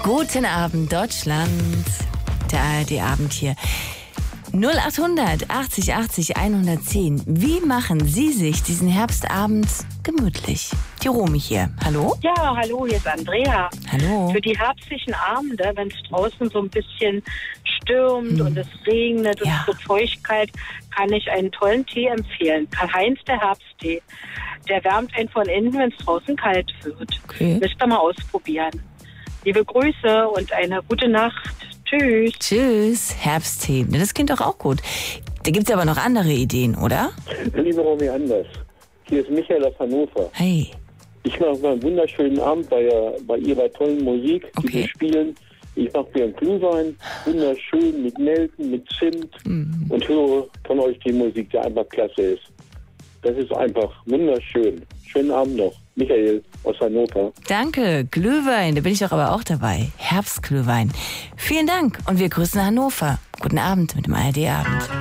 Guten Abend, Deutschland. Der ARD-Abend hier. 0800 80 80 110. Wie machen Sie sich diesen Herbstabend gemütlich? Die Romy hier. Hallo? Ja, hallo, hier ist Andrea. Hallo. Für die herbstlichen Abende, wenn es draußen so ein bisschen stürmt und es regnet und es wird Feuchtigkeit, kann ich einen tollen Tee empfehlen. Karl-Heinz, der Herbsttee. Der wärmt einen von innen, wenn es draußen kalt wird. Okay. Müsst ihr mal ausprobieren. Liebe Grüße und eine gute Nacht. Tschüss. Tschüss. Herbsttee. Das klingt doch auch gut. Da gibt es aber noch andere Ideen, oder? Liebe Romy, anders. Hier ist Michael aus Hannover. Hey. Ich mache mal einen wunderschönen Abend bei Ihrer tollen Musik, die wir spielen. Ich mache mir einen Glühwein, wunderschön mit Nelken, mit Zimt und höre von euch die Musik, die einfach klasse ist. Das ist einfach wunderschön. Schönen Abend noch. Michael aus Hannover. Danke. Glühwein, da bin ich doch aber auch dabei. Herbstglühwein. Vielen Dank und wir grüßen Hannover. Guten Abend mit dem ARD-Abend.